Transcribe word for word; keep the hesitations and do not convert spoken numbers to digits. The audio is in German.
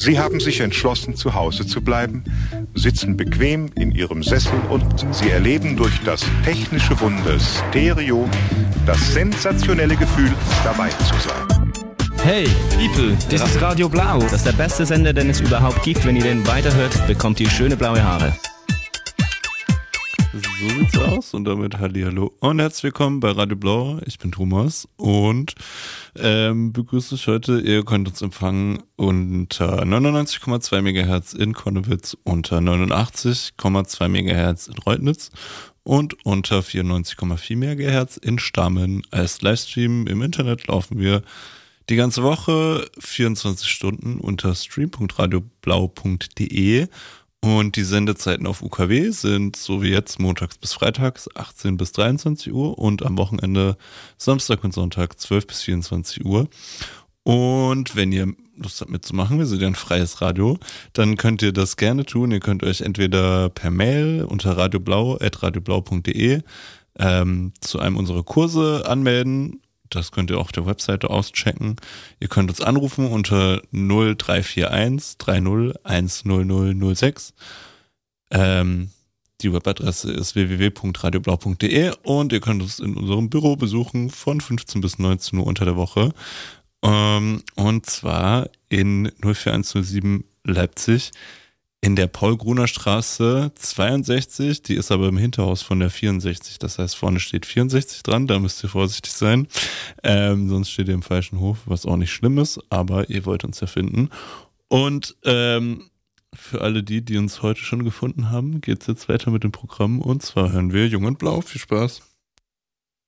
Sie haben sich entschlossen, zu Hause zu bleiben, sitzen bequem in Ihrem Sessel und Sie erleben durch das technische Wunder Stereo das sensationelle Gefühl, dabei zu sein. Hey, People, das ist Radio Blau. Das ist der beste Sender, den es überhaupt gibt. Wenn ihr den weiterhört, bekommt ihr schöne blaue Haare. So sieht's aus und damit hallihallo und herzlich willkommen bei Radio Blau. Ich bin Thomas und ähm, begrüße euch heute. Ihr könnt uns empfangen unter neunundneunzig Komma zwei Megahertz in Konnewitz, unter neunundachtzig Komma zwei Megahertz in Reutnitz und unter vierundneunzig Komma vier Megahertz in Stammen. Als Livestream im Internet laufen wir die ganze Woche, vierundzwanzig Stunden unter stream punkt radioblau punkt de. Und die Sendezeiten auf U K W sind so wie jetzt montags bis freitags achtzehn bis dreiundzwanzig Uhr und am Wochenende Samstag und Sonntag zwölf bis vierundzwanzig Uhr. Und wenn ihr Lust habt mitzumachen, wir sind ja ein freies Radio, dann könnt ihr das gerne tun. Ihr könnt euch entweder per Mail unter radioblau at radioblau punkt de ähm, zu einem unserer Kurse anmelden. Das könnt ihr auch auf der Webseite auschecken. Ihr könnt uns anrufen unter null drei vier eins drei null eins null null null sechs. Ähm, die Webadresse ist w w w punkt radioblau punkt de und ihr könnt uns in unserem Büro besuchen von fünfzehn bis neunzehn Uhr unter der Woche. Ähm, und zwar in null vier eins null sieben Leipzig in der Paul-Gruner-Straße zweiundsechzig, die ist aber im Hinterhaus von der vierundsechzig, das heißt vorne steht vierundsechzig dran, da müsst ihr vorsichtig sein, ähm, sonst steht ihr im falschen Hof, was auch nicht schlimm ist, aber ihr wollt uns ja finden. Und ähm, für alle die, die uns heute schon gefunden haben, geht's jetzt weiter mit dem Programm und zwar hören wir Jung und Blau, viel Spaß.